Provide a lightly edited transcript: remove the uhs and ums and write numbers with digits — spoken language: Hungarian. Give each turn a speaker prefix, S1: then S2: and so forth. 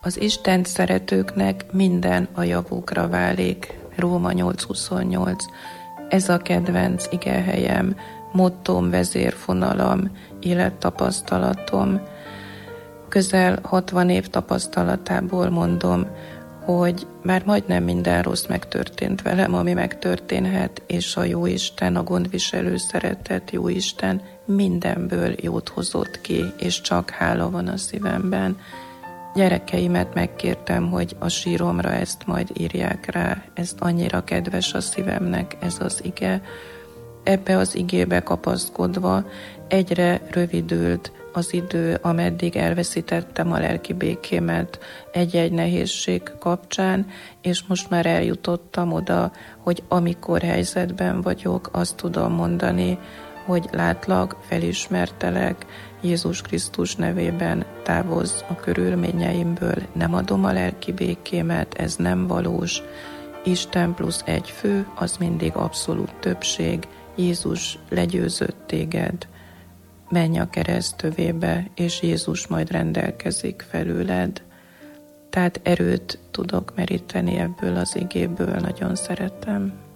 S1: Az Istent szeretőknek minden a javukra válik. Róma 8:28. Ez a kedvenc igehelyem, mottóm, vezérfonalam, élettapasztalatom. Közel 60 év tapasztalatából mondom, hogy már majdnem minden rossz megtörtént velem, ami megtörténhet, és a Jóisten, a gondviselő szeretett Jóisten mindenből jót hozott ki, és csak hála van a szívemben. Gyerekeimet megkértem, hogy a síromra ezt majd írják rá, ezt annyira kedves a szívemnek ez az ige. Ebbe az igébe kapaszkodva egyre rövidült az idő, ameddig elveszítettem a lelki békémet egy-egy nehézség kapcsán, és most már eljutottam oda, hogy amikor helyzetben vagyok, azt tudom mondani, hogy látlak, felismertelek, Jézus Krisztus nevében távozz a körülményeimből, nem adom a lelki békémet, ez nem valós. Isten plusz egy fő, az mindig abszolút többség. Jézus legyőzött téged, menj a kereszt tövébe, és Jézus majd rendelkezik felőled. Tehát erőt tudok meríteni ebből az igéből, nagyon szeretem.